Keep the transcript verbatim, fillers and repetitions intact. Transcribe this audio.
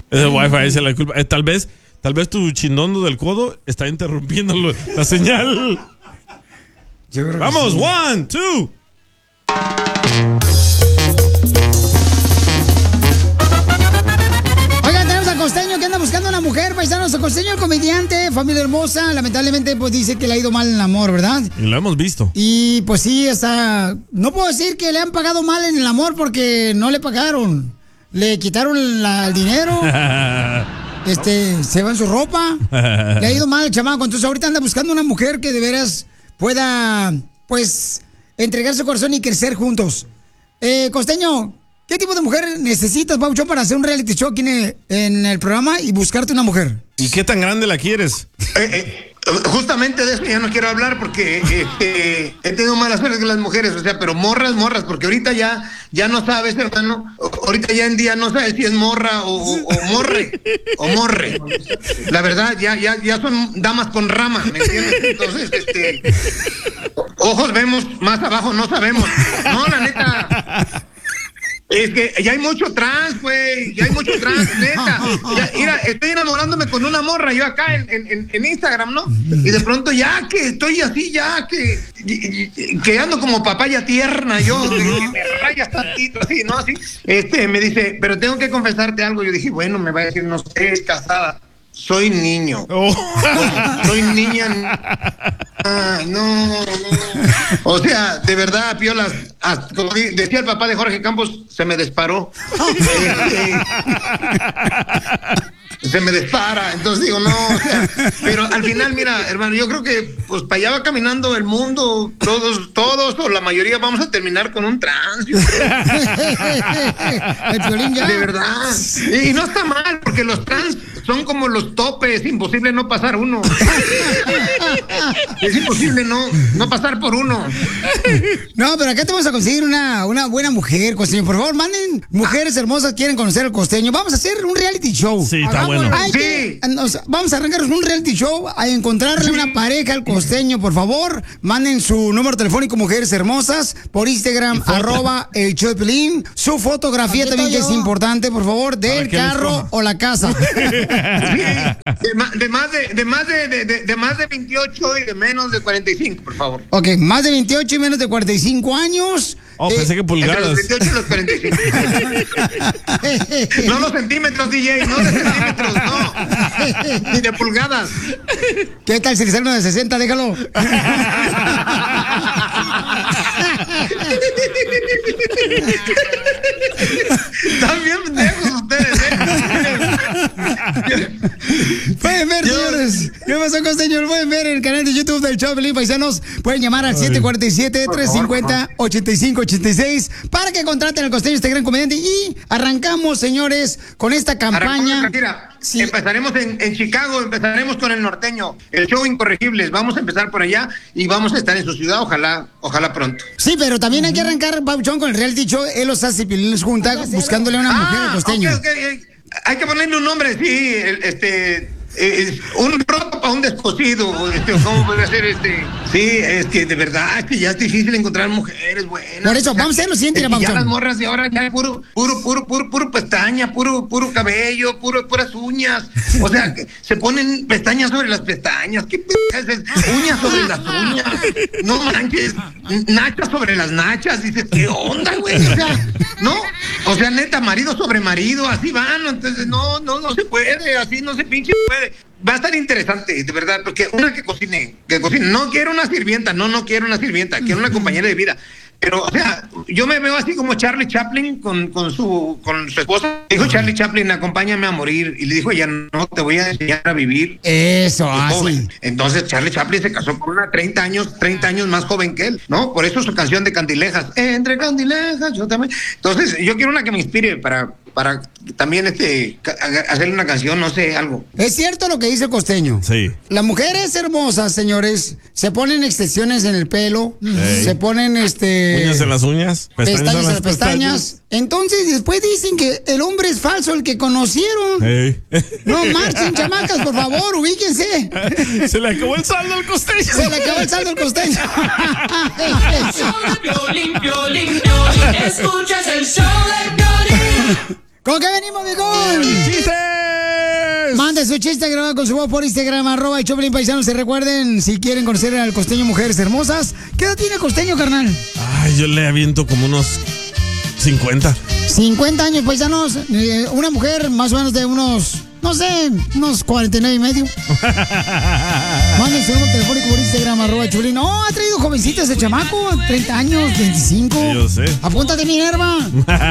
El Wi-Fi es la culpa. Eh, tal vez, tal vez tu chindondo del codo está interrumpiendo lo- la señal. Vamos, sí. one, two. Oigan, tenemos a Costeño que anda buscando una mujer, paisanos. A Costeño, el comediante, familia hermosa, lamentablemente pues dice que le ha ido mal en el amor, ¿verdad? Y lo hemos visto. Y pues sí, está... No puedo decir que le han pagado mal en el amor porque no le pagaron. Le quitaron la- el dinero, este, se va en su ropa. Le ha ido mal el chamaco. Entonces ahorita anda buscando una mujer que de veras pueda, pues, entregar su corazón y crecer juntos. Eh, Costeño, ¿qué tipo de mujer necesitas, Pauchón, para hacer un reality show aquí en el, en el programa y buscarte una mujer? ¿Y qué tan grande la quieres? Eh, eh, justamente de eso ya no quiero hablar porque este, he tenido mala suerte con las mujeres, o sea, pero morras, morras, porque ahorita ya, ya no sabes, hermano, ahorita ya en día no sabes si es morra o, o, o morre, o morre. La verdad, ya, ya, ya son damas con rama, ¿me entiendes? Entonces, este, ojos vemos, más abajo no sabemos. No, la neta... Es que ya hay mucho trans, güey, ya hay mucho trans, neta. Ya, mira, estoy enamorándome con una morra yo acá en, en, en Instagram, ¿no? Y de pronto ya que estoy así, ya que, que ando como papaya tierna, yo, que me rayas tantito, así, ¿no? Así, este, me dice, pero tengo que confesarte algo. Yo dije, bueno, me va a decir, no sé, es casada. Soy niño. Oh. Soy niña. Ay, no, no. O sea, de verdad, Piolas, hasta, como decía el papá de Jorge Campos, se me disparó. Este, se me dispara. Entonces digo, no, o sea, pero al final, mira, hermano, yo creo que pues para allá va caminando el mundo, todos, todos, o la mayoría vamos a terminar con un trans. Yo creo. El Piolín ya. De verdad. Y no está mal, porque los trans son como los topes, imposible no pasar uno. Es imposible no, no pasar por uno. No, pero acá te vamos a conseguir una, una buena mujer, Costeño. Por favor, manden mujeres hermosas que quieren conocer al Costeño. Vamos a hacer un reality show. Sí, está bueno. Hay que- nos- vamos a arrancarnos un reality show a encontrarle una pareja al Costeño, por favor. Manden su número telefónico, mujeres hermosas, por Instagram, arroba el show de Piolín. Su fotografía Aquí también, que estoy es yo. importante, por favor, del que les carro coja. o la casa. De, ma- de más de, de más de, de, de- de más de veintiocho y de menos de cuarenta y cinco, por favor. Ok, más de veintiocho y menos de cuarenta y cinco años. Oh, pensé que Entre los pulgadas. veintiocho y los cuarenta y cinco. No los centímetros, D J, no de centímetros, no. Ni de pulgadas. ¿Qué tal si le sale uno de sesenta? Déjalo. Están bien pendejos ustedes, ¿eh? Pueden ver, señores. ¿Qué pasó, Costeño? Lo pueden ver en el canal de YouTube del show de Piolín, paisanos. Pueden llamar al siete cuatro siete, tres cinco cero, ocho cinco ocho seis para que contraten al Costeño, este gran comediante. Y arrancamos, señores, con esta campaña. Arrancamos, mira, empezaremos en, en Chicago, empezaremos con el norteño, el show Incorregibles. Vamos a empezar por allá y vamos a estar en su ciudad, ojalá, ojalá pronto. Sí, pero también hay que arrancar, Pauchón, con el reality show. Él los hace y Piolín los junta buscándole una mujer al Costeño. ok, ok, ok. Hay que ponerle un nombre, sí, el- este... eh, un roto para un descosido, este, ¿cómo puede ser este? Sí, es que de verdad es que ya es difícil encontrar mujeres buenas. Por eso, O sea, vamos a hacer lo siguiente, es que mira, ya Pauchón. las morras de ahora ya es puro, puro, puro, puro, puro pestaña, puro, puro cabello, puro, puras uñas. O sea, que se ponen pestañas sobre las pestañas, ¿qué p es eso? Uñas sobre las uñas. No manches, nachas sobre las nachas, dices, ¿qué onda, güey? O sea, no, o sea, neta, marido sobre marido, así van, entonces no, no, no se puede, así no se pinche puede. Va a estar interesante, de verdad, porque una que cocine, que cocine, no quiero una sirvienta, no, no quiero una sirvienta, quiero una compañera de vida. Pero, o sea, yo me veo así como Charlie Chaplin con, con su con su esposa. Dijo Charlie Chaplin, acompáñame a morir. Y le dijo ella, no, te voy a enseñar a vivir. Eso, así. así. Entonces Charlie Chaplin se casó con una treinta años, treinta años más joven que él, ¿no? Por eso su canción de Candilejas. Entre Candilejas, yo también. Entonces, yo quiero una que me inspire para, para también este ca- hacerle una canción, no sé, algo. Es cierto lo que dice el Costeño. Sí. Las mujeres hermosas, señores, se ponen extensiones en el pelo, Ey. se ponen este Uñas en las uñas, pestañas en las pestañas. Entonces después dicen que el hombre es falso, el que conocieron. Ey. No marchen, chamacas, por favor, ubíquense. Se le acabó el saldo al Costeño. Se le acabó el saldo al Costeño. El show de Piolín, Piolín, Piolín. Escuchas el show de Piolín. ¿Con qué venimos, Bigón? ¡Chiste! Mande su chiste grabado con su voz por Instagram, arroba y Choplin Paisanos. Se recuerden, si quieren conocer al costeño Mujeres Hermosas. ¿Qué edad tiene costeño, carnal? Ay, yo le aviento como unos cincuenta. cincuenta años, paisanos. Eh, una mujer más o menos de unos, no sé, unos cuarenta y nueve y medio. Manden su número telefónico por Instagram, arroba Chulín. No, ha traído jovencitas ese chamaco, treinta años, veinticinco. Yo sé. Apúntate, Minerva.